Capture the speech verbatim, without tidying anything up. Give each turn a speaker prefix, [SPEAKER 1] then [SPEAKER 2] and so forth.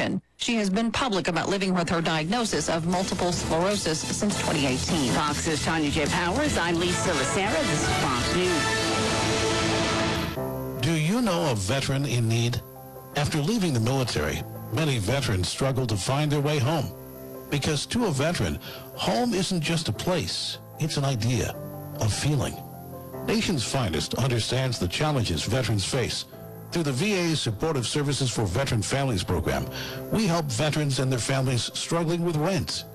[SPEAKER 1] depression. She has been public about living with her diagnosis of multiple sclerosis since twenty eighteen.
[SPEAKER 2] Fox's Tanya J. Powers. I'm Lisa Lacera. This is Fox News.
[SPEAKER 3] Do you know a veteran in need? After leaving the military, many veterans struggle to find their way home. Because to a veteran, home isn't just a place, it's an idea, a feeling. Nation's Finest understands the challenges veterans face. Through the V A's Supportive Services for Veteran Families program, we help veterans and their families struggling with rent,